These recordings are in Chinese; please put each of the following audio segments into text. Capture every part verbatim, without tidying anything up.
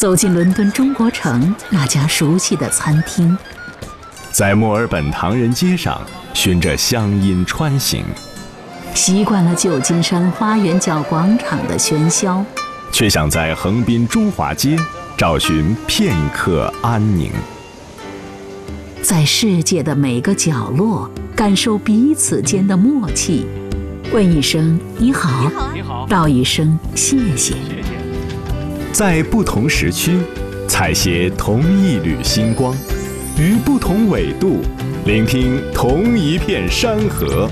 走进伦敦中国城那家熟悉的餐厅， 在墨尔本唐人街上循着乡音穿行， 习惯了旧金山花园角广场的喧嚣， 却想在横滨中华街找寻片刻安宁。 在世界的每个角落感受彼此间的默契，问一声你好， 你好， 道一声谢谢。 在不同时区采撷同一缕星光，于不同纬度聆听同一片山河。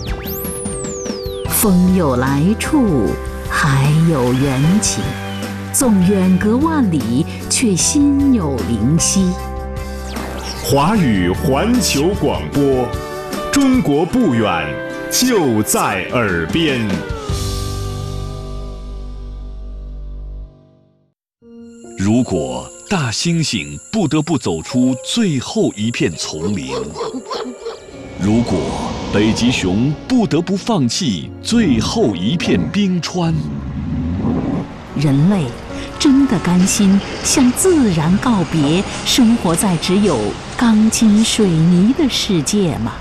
风有来处，海有缘起，纵远隔万里，却心有灵犀。 华语环球广播，中国不远，就在耳边。 如果大猩猩不得不走出最后一片丛林，如果北极熊不得不放弃最后一片冰川， 人类真的甘心向自然告别，生活在只有钢筋水泥的世界吗？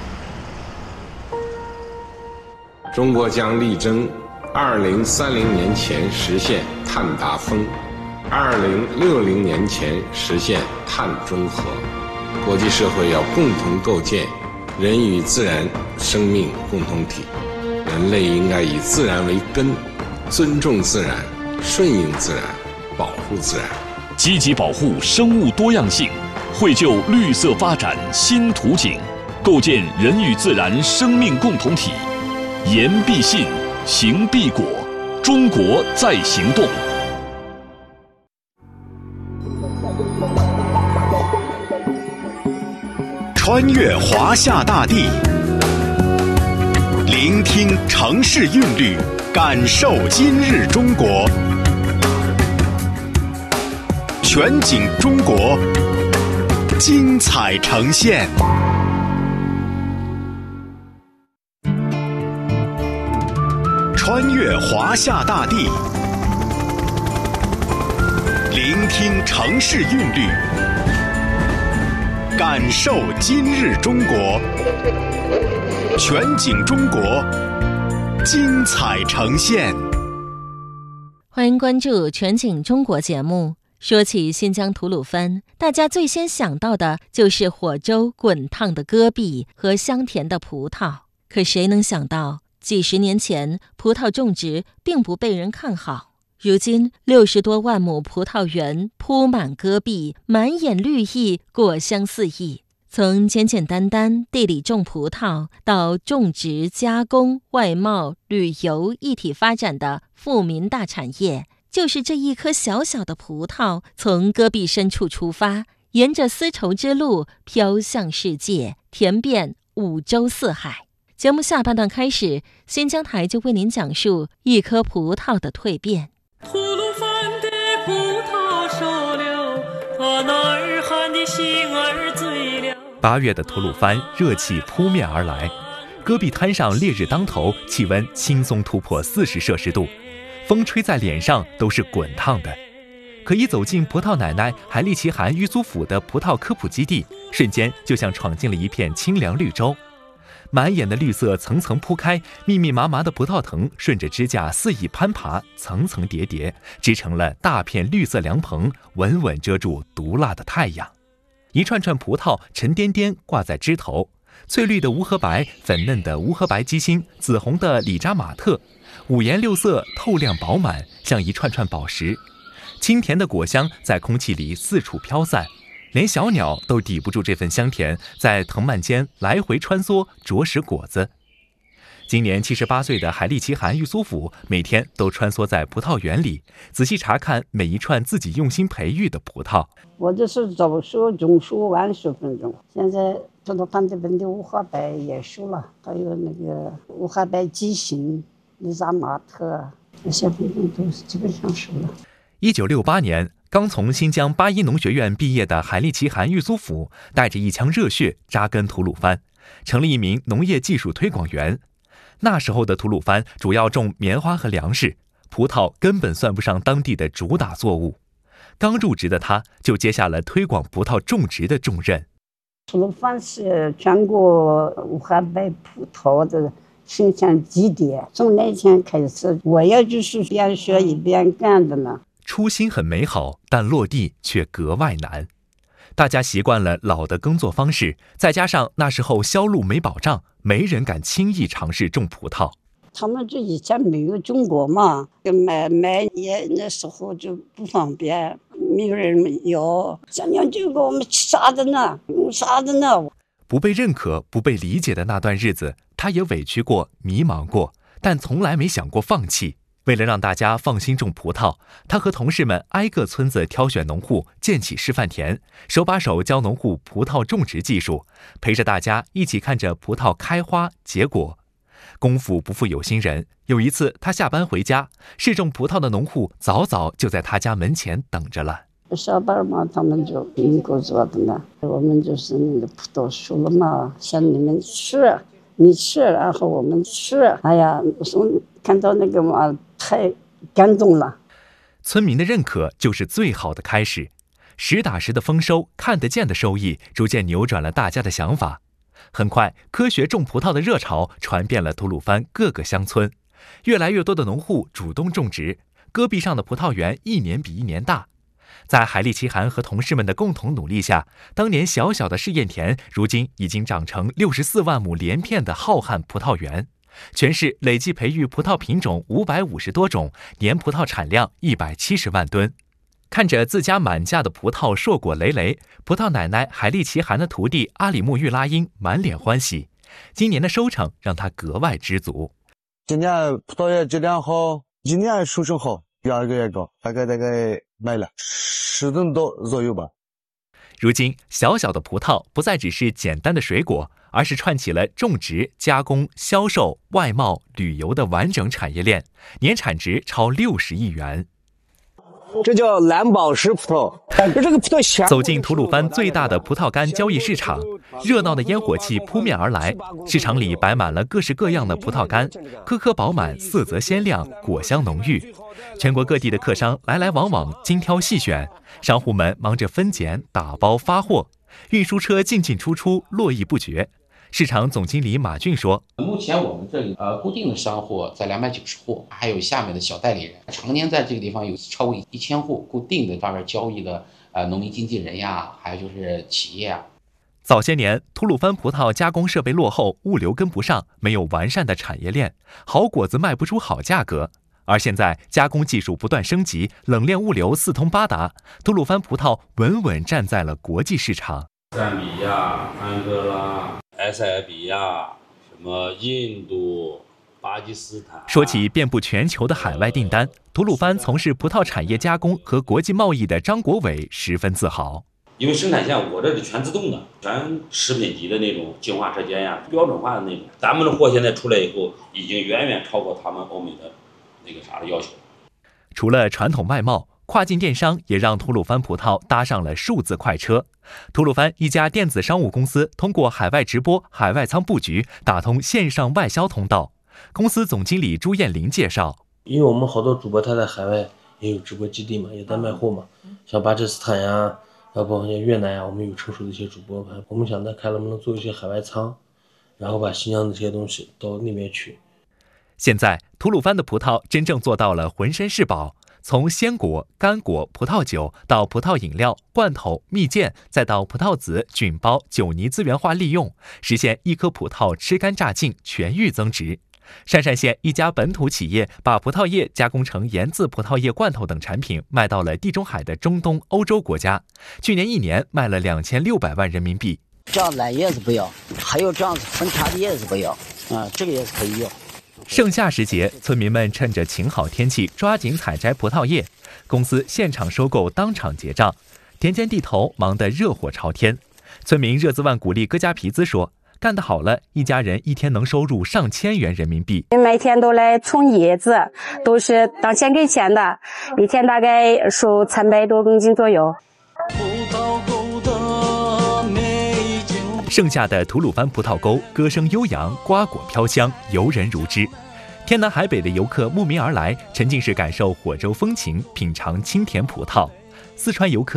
中国将力争二零三零年前实现碳达峰，二零六零年前实现碳中和。国际社会要共同构建人与自然生命共同体，人类应该以自然为根，尊重自然，顺应自然，保护自然， 积极保护生物多样性，绘就绿色发展新图景，构建人与自然生命共同体。言必信，行必果，中国在行动。 穿越华夏大地，聆听城市韵律，感受今日中国。全景中国，精彩呈现。穿越华夏大地，聆听城市韵律，感受今日中国。全景中国，精彩呈现。 欢迎关注全景中国节目。说起新疆吐鲁番，大家最先想到的就是火粥、滚烫的戈壁和香甜的葡萄。可谁能想到，几十年前，葡萄种植并不被人看好。如今，六十多万亩葡萄园铺满戈壁，满眼绿意，果香四溢。从简简单单地里种葡萄，到种植、加工、外贸、旅游一体发展的富民大产业，就是这一颗小小的葡萄，从戈壁深处出发，沿着丝绸之路飘向世界，甜遍五洲四海。节目下半段开始，新疆台就为您讲述一颗葡萄的蜕变。 吐鲁番的葡萄熟了，他那儿喊的心儿醉了。 八月的吐鲁番热气扑面而来，戈壁滩上烈日当头，气温轻松突破四十摄氏度，风吹在脸上都是滚烫的。可一走进葡萄奶奶海利奇汗玉苏府的葡萄科普基地，瞬间就像闯进了一片清凉绿洲。满眼的绿色层层铺开，密密麻麻的葡萄藤顺着支架肆意攀爬，层层叠叠，织成了大片绿色凉棚，稳稳遮住毒辣的太阳。一串串葡萄沉甸甸挂在枝头，翠绿的无核白，粉嫩的无核白鸡心，紫红的里扎马特，五颜六色，透亮饱满，像一串串宝石。清甜的果香在空气里四处飘散，连小鸟都抵不住这份香甜，在藤蔓间来回穿梭，啄食果子。今年七十八岁的海利奇汗玉苏府每天都穿梭在葡萄园里，仔细查看每一串自己用心培育的葡萄。 我这是早熟、中熟、晚熟分种。现在吐鲁番这边的无核白也熟了，还有那个无核白鸡心、里扎马特，那些分种都是基本上熟了。 一九六八年，刚从新疆八一农学院毕业的海利奇汗玉苏府，带着一腔热血扎根吐鲁番，成了一名农业技术推广员。那时候的吐鲁番主要种棉花和粮食，葡萄根本算不上当地的主打作物。 刚入职的他就接下了推广葡萄种植的重任。 吐鲁番是全国无花白葡萄的生产基地，从那天开始，我也就是边学一边干的呢。 初心很美好，但落地却格外难。大家习惯了老的耕作方式，再加上那时候销路没保障，没人敢轻易尝试种葡萄。 他们这以前没有种过嘛，买买也那时候就不方便，没有人要。想想这个我们吃啥的呢？用啥的呢？ 不被认可、不被理解的那段日子，他也委屈过、迷茫过，但从来没想过放弃。为了让大家放心种葡萄，他和同事们挨个村子挑选农户，建起示范田，手把手教农户葡萄种植技术，陪着大家一起看着葡萄开花结果。功夫不负有心人，有一次他下班回家，试种葡萄的农户早早就在他家门前等着了。 上班嘛，他们就能够做的呢。我们就是那个葡萄熟了嘛，向你们吃，你吃，然后我们吃。哎呀，看到那个嘛，太感动了。 村民的认可就是最好的开始，实打实的丰收，看得见的收益，逐渐扭转了大家的想法。很快，科学种葡萄的热潮传遍了吐鲁番各个乡村，越来越多的农户主动种植，戈壁上的葡萄园一年比一年大。在海利奇汗和同事们的共同努力下，当年小小的试验田，如今已经长成六十四万亩连片的浩瀚葡萄园。全市累计培育葡萄品种五百五十多种，年葡萄产量一百七十万吨。看着自家满架的葡萄硕果累累，葡萄奶奶海利奇汗的徒弟阿里木玉拉英满脸欢喜。今年的收成让他格外知足。 今年葡萄叶质量好，一年收成好，第二个也高，大概大概卖了十吨多左右吧。 如今，小小的葡萄不再只是简单的水果，而是串起了种植、加工、销售、外贸、旅游的完整产业链，年产值超六十亿元。 这叫蓝宝石葡萄，这个葡萄香。 走进吐鲁番最大的葡萄干交易市场，热闹的烟火气扑面而来，市场里摆满了各式各样的葡萄干，颗颗饱满，色泽鲜亮，果香浓郁。全国各地的客商来来往往，精挑细选，商户们忙着分拣、打包、发货，运输车进进出出，络绎不绝。市场总经理马俊说：“ 目前我们这里呃固定的商户在两百九十户，还有下面的小代理人，常年在这个地方有超过一千户固定的上面交易的呃农民经纪人呀，还有就是企业啊。” 早些年，吐鲁番葡萄加工设备落后，物流跟不上，没有完善的产业链，好果子卖不出好价格。而现在，加工技术不断升级，冷链物流四通八达，吐鲁番葡萄稳稳站在了国际市场。 赞比亚、安哥拉、埃塞比亚、什么印度、巴基斯坦。 说起遍布全球的海外订单，吐鲁番从事葡萄产业加工和国际贸易的张国伟十分自豪。 因为生产线我这是全自动的，全食品级的那种净化车间呀，标准化的那种。咱们的货现在出来以后，已经远远超过他们欧美的那个啥的要求。 除了传统外贸，跨境电商也让吐鲁番葡萄搭上了数字快车。吐鲁番一家电子商务公司通过海外直播、海外仓布局，打通线上外销通道。公司总经理朱艳玲介绍：“ 因为我们好多主播他在海外也有直播基地嘛，也在卖货嘛，像巴基斯坦呀，要包括像越南呀，我们有成熟的一些主播，我们想再看能不能做一些海外仓，然后把新疆的这些东西到那边去。” 现在，吐鲁番的葡萄真正做到了浑身是宝。从鲜果、干果、葡萄酒到葡萄饮料、罐头、蜜饯，再到葡萄籽、菌孢、酒泥资源化利用，实现一颗葡萄吃干榨净，全域增值。鄯善县一家本土企业把葡萄叶加工成盐渍葡萄叶罐头等产品，卖到了地中海的中东、欧洲国家。去年一年卖了两千六百万人民币。 这样烂叶子不要，还有这样子分叉的叶子不要，啊，这个叶子可以要。 盛夏时节，村民们趁着晴好天气，抓紧采摘葡萄叶。公司现场收购，当场结账，田间地头忙得热火朝天。村民热兹万古丽戈加皮兹说：“干得好了，一家人一天能收入上千元人民币。 每天都来冲叶子，都是当钱给钱的，一天大概收三百多公斤左右。” 盛夏的吐鲁番葡萄沟，歌声悠扬，瓜果飘香，游人如织。天南海北的游客慕名而来，沉浸式感受火州风情，品尝清甜葡萄。 四川游客